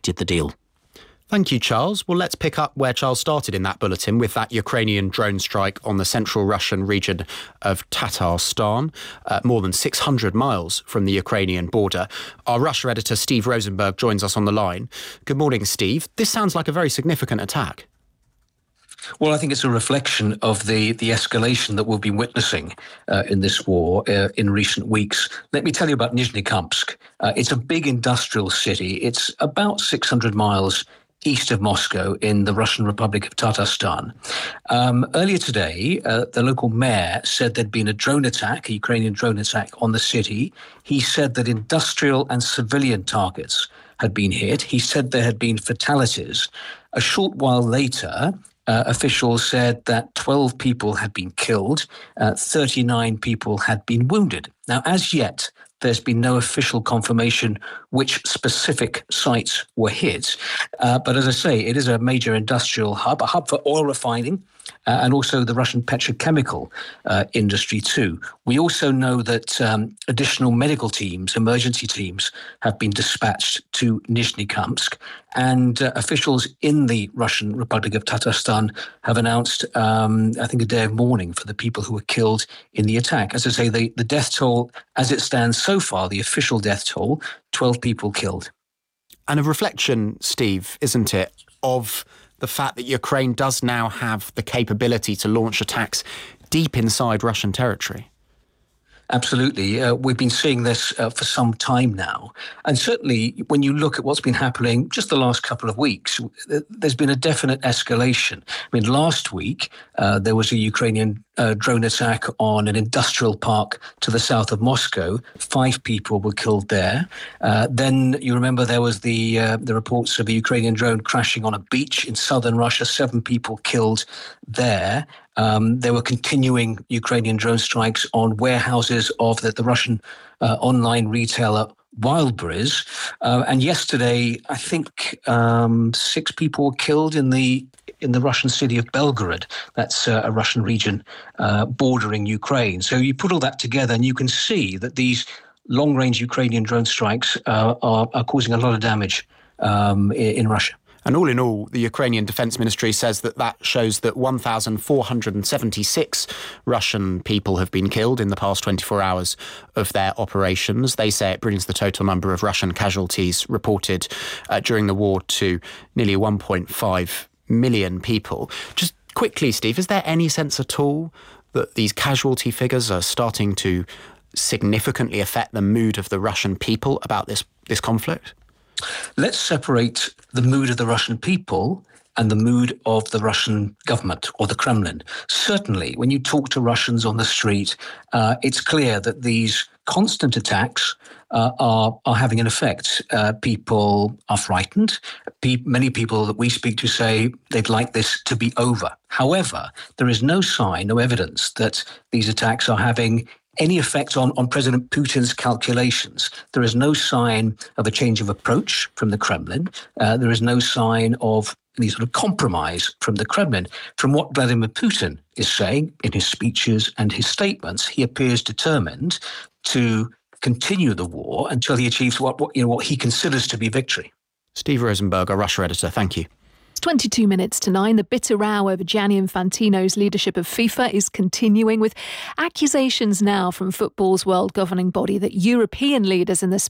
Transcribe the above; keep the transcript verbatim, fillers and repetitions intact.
rejected the deal. Thank you, Charles. Well, let's pick up where Charles started in that bulletin with that Ukrainian drone strike on the central Russian region of Tatarstan, uh, more than six hundred miles from the Ukrainian border. Our Russia editor, Steve Rosenberg, joins us on the line. Good morning, Steve. This sounds like a very significant attack. Well, I think it's a reflection of the, the escalation that we've been witnessing uh, in this war uh, in recent weeks. Let me tell you about Nizhnekamsk. Uh, it's a big industrial city. It's about six hundred miles east of Moscow in the Russian Republic of Tatarstan. Um, earlier today, uh, the local mayor said there'd been a drone attack, a Ukrainian drone attack on the city. He said that industrial and civilian targets had been hit. He said there had been fatalities. A short while later, uh, officials said that twelve people had been killed, uh, thirty-nine people had been wounded. Now, as yet, there's been no official confirmation which specific sites were hit. Uh, but as I say, it is a major industrial hub, a hub for oil refining, uh, and also the Russian petrochemical uh, industry too. We also know that um, additional medical teams, emergency teams, have been dispatched to Nizhnekamsk, and uh, officials in the Russian Republic of Tatarstan have announced, um, I think, a day of mourning for the people who were killed in the attack. As I say, the, the death toll, as it stands so far, the official death toll, twelve people killed. And a reflection, Steve, isn't it, of the fact that Ukraine does now have the capability to launch attacks deep inside Russian territory? Absolutely. Uh, we've been seeing this uh, for some time now. And certainly when you look at what's been happening just the last couple of weeks, there's been a definite escalation. I mean, last week, uh, there was a Ukrainian uh, drone attack on an industrial park to the south of Moscow. Five people were killed there. Uh, then you remember there was the uh, the reports of a Ukrainian drone crashing on a beach in southern Russia, seven people killed there. Um, there were continuing Ukrainian drone strikes on warehouses of the, the Russian uh, online retailer Wildberries. Uh, and yesterday, I think um, six people were killed in the in the Russian city of Belgorod. That's uh, a Russian region uh, bordering Ukraine. So you put all that together and you can see that these long-range Ukrainian drone strikes uh, are, are causing a lot of damage um, in, in Russia. And all in all, the Ukrainian Defence Ministry says that that shows that one thousand four hundred seventy-six Russian people have been killed in the past twenty-four hours of their operations. They say it brings the total number of Russian casualties reported uh, during the war to nearly one point five million people. Just quickly, Steve, is there any sense at all that these casualty figures are starting to significantly affect the mood of the Russian people about this, this conflict? Let's separate the mood of the Russian people and the mood of the Russian government or the Kremlin. Certainly, when you talk to Russians on the street, uh, it's clear that these constant attacks uh, are are having an effect. Uh, people are frightened. Pe- many people that we speak to say they'd like this to be over. However, there is no sign, no evidence that these attacks are having any effect on, on President Putin's calculations. There is no sign of a change of approach from the Kremlin. Uh, there is no sign of any sort of compromise from the Kremlin. From what Vladimir Putin is saying in his speeches and his statements, he appears determined to continue the war until he achieves what, what, you know, what he considers to be victory. Steve Rosenberg, our Russia editor, thank you. twenty-two minutes to nine. The bitter row over Gianni Infantino's leadership of FIFA is continuing, with accusations now from football's world governing body that European leaders in the